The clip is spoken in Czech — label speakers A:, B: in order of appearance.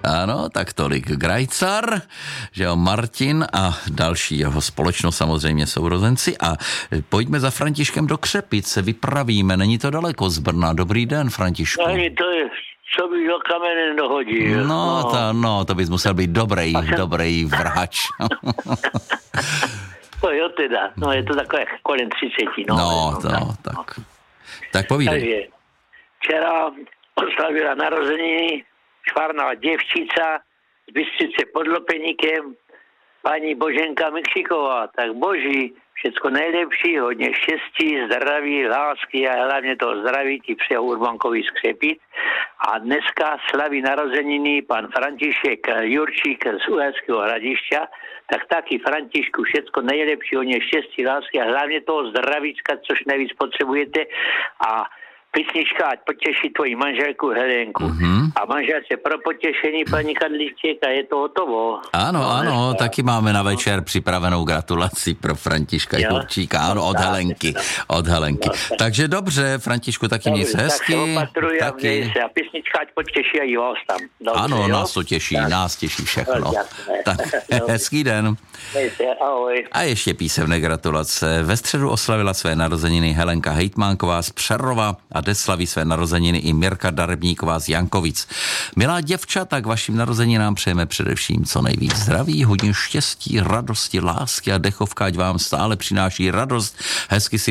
A: Ano, tak tolik Grajcar, že jo, Martin a další jeho společnost samozřejmě sourozenci. A pojďme za Františkem do Křepic, se vypravíme, není to daleko z Brna. Dobrý den, Františku.
B: Ani to je, co by do kamene dohodil.
A: To bys musel být dobrý vrhač.
B: To jo teda, je to takové kolem 30.
A: Tak povídej.
B: Takže včera oslavila narozeniny švarná děvčica z Bystřice pod Lopenikem, paní Boženka Mikšiková. Tak boží, všecko nejlepší, hodně štěstí, zdraví, lásky a hlavně toho zdraví ti přeje Urbankovi z Křepic. A dneska slaví narozeniny pan František Jurčík z Uherského Hradišťa. Tak taky Františku, všecko nejlepší, hodně štěstí, lásky a hlavně toho zdravíčka, což nejvíc potřebujete. A písnička, ať potěší tvoji manželku Helenku. A manželce pro potěšení paní Kadlíček a je to hotovo.
A: Ano, taky máme na večer připravenou gratulaci pro Františka Jurčíka, ano, od Helenky. Takže dobře, Františku, taky měj se hezky.
B: Tak se opatruji a měj se a písnička, ať potěší a i vás tam. Dobře,
A: ano, nás to těší, nás těší všechno. Tak hezký den.
B: Ahoj.
A: A ještě písemné gratulace. Ve středu oslavila své narozeniny Helenka Hejtmánková z Přerova a dnes slaví své narozeniny i Mirka Darebníková z Jankovic. Milá děvčata, k vašim narozeninám přejeme především co nejvíc zdraví, hodně štěstí, radosti, lásky a dechovka, ať vám stále přináší radost. Hezky si